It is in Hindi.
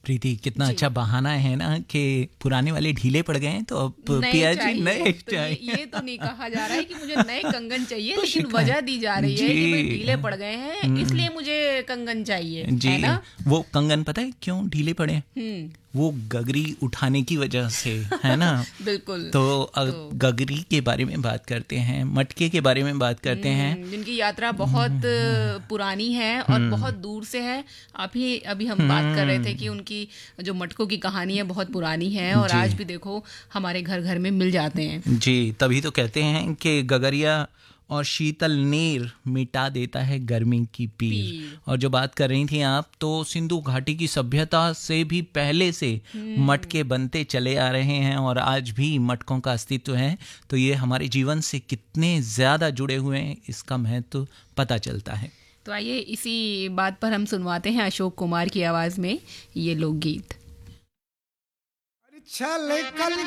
प्रीति, कितना अच्छा बहाना है ना कि पुराने वाले ढीले पड़ गए हैं तो अब पिया जी नए चाहिए। ये तो नहीं कहा जा रहा है कि मुझे नए कंगन चाहिए, लेकिन वजह दी जा रही है कि भाई ढीले पड़ गए हैं इसलिए मुझे कंगन चाहिए, है ना। वो कंगन पता है क्यों ढीले पड़े? वो गगरी उठाने की वजह से, है ना। बिल्कुल। तो गगरी के बारे में बात करते हैं, मटके के बारे में बात करते हैं, जिनकी यात्रा बहुत पुरानी है और बहुत दूर से है। अभी हम बात कर रहे थे कि उनकी जो मटकों की कहानी है बहुत पुरानी है और आज भी देखो हमारे घर घर में मिल जाते हैं। जी, तभी तो कहते हैं कि गगरिया और शीतल नीर मिटा देता है गर्मी की पीर। और जो बात कर रही थी आप, तो सिंधु घाटी की सभ्यता से भी पहले से मटके बनते चले आ रहे हैं और आज भी मटकों का अस्तित्व है। तो ये हमारे जीवन से कितने ज़्यादा जुड़े हुए हैं इसका महत्व पता चलता है। तो आइए इसी बात पर हम सुनवाते हैं अशोक कुमार की आवाज़ में ये लोकगीत।